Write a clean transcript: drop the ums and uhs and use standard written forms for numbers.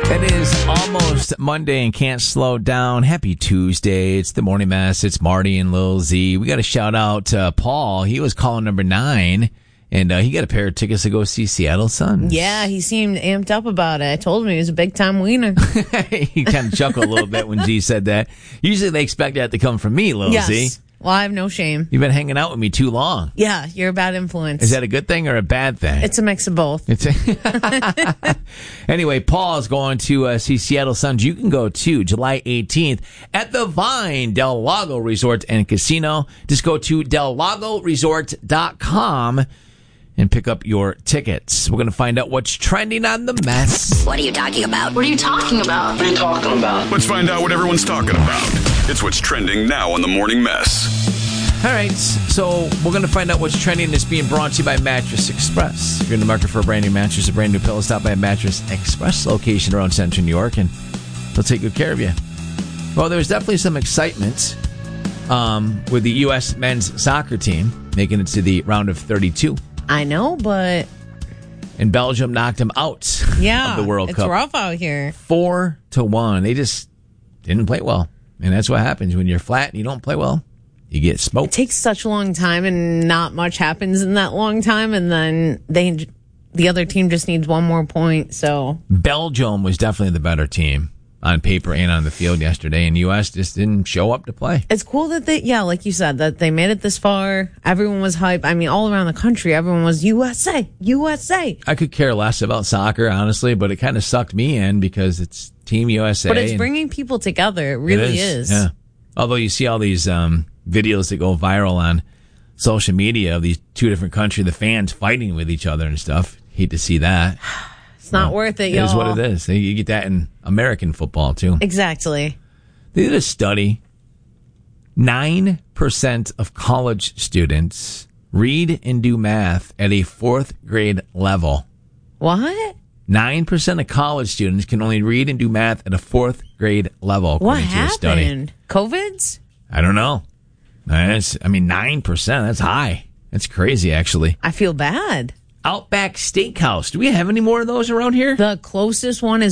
It is almost Monday and can't slow down. Happy Tuesday. It's the Morning Mess. It's Marty and Lil Z. We got to shout out Paul. He was calling number 9, and he got a pair of tickets to go see Seattle Suns. Yeah, he seemed amped up about it. I told him he was a big-time wiener. He kind of chuckled a little bit when Z said that. Usually they expect that to come from me, Lil Z. Well, I have no shame. You've been hanging out with me too long. Yeah, you're a bad influence. Is that a good thing or a bad thing? It's a mix of both. Anyway, Paul is going to see Seattle Suns. You can go to July 18th at the Vine Del Lago Resort and Casino. Just go to DelLagoResort.com and pick up your tickets. We're going to find out what's trending on the mess. What are you talking about? What are you talking about? What are you talking about? Let's find out what everyone's talking about. It's what's trending now on the Morning Mess. All right, so we're going to find out what's trending. It's being brought to you by Mattress Express. If you're in the market for a brand new mattress, a brand new pillow, stop by a Mattress Express location around Central New York, and they'll take good care of you. Well, there's definitely some excitement with the U.S. men's soccer team making it to the round of 32. I know, but... And Belgium knocked them out of the World Cup. It's rough out here. 4-1. They just didn't play well. And that's what happens when you're flat and you don't play well. You get smoked. It takes such a long time, and not much happens in that long time, and then the other team just needs one more point. So Belgium was definitely the better team on paper and on the field yesterday, and U.S. just didn't show up to play. It's cool that like you said, that they made it this far. Everyone was hyped. I mean, all around the country, everyone was USA, USA. I could care less about soccer, honestly, but it kind of sucked me in because it's Team USA. But it's bringing people together. It really is. Yeah. Although you see all these videos that go viral on social media of these two different countries, the fans fighting with each other and stuff. Hate to see that. It's not worth it, y'all. It is what it is. You get that in American football, too. Exactly. They did a study. 9% of college students read and do math at a 4th grade level. What? 9% of college students can only read and do math at a 4th grade level, according to a study. What happened? COVID's? I don't know. 9%, that's high. That's crazy, actually. I feel bad. Outback Steakhouse. Do we have any more of those around here? The closest one is